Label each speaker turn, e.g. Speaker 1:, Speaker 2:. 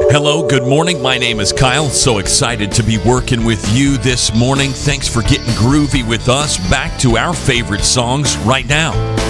Speaker 1: Hello, good morning. My name is Kyle. So excited to be working with you this morning. Thanks for getting groovy with us. Back to our favorite songs right now.